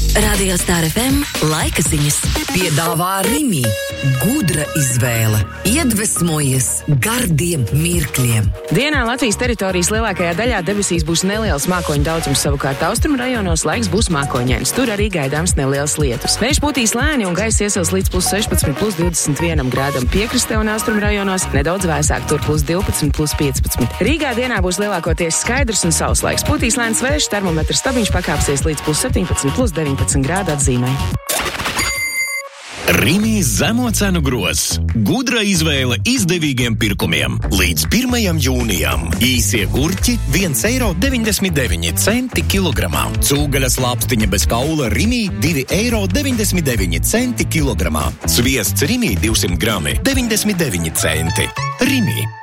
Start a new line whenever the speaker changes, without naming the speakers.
Radio Star FM laika ziņas. Piedāvā Rimi. Gudra izvēle. Iedvesmojies gardiem mirkļiem.
Dienā Latvijas teritorijas lielākajā daļā debesīs būs neliels mākoņu daudzums, savukārt austrumu rajonos laiks būs mākoņains. Tur arī gaidāms neliels lietus. Vējš pūtīs lēni un gaiss iesils līdz +16, +21 grādam piekrastē un austrumu rajonos, nedaudz vēsāk, tur +12, +15. Rīgā dienā būs lielākoties skaidrs un sauss laiks. Pūtīs lēns vējš, termometra stabiņš pakāpsies līdz +17, +19 grādu atzīmē.
Rimi zemo cenu grozs. Gudra izvēle izdevīgiem pirkumiem. Līdz 1. jūnijam. Īsie gurķi 1,99 eiro kilogramā. Cūgaļas lāpstiņa bez kaula Rimi 2,99 eiro kilogramā. Sviests Rimi 200 grami 99 centi. Rimi.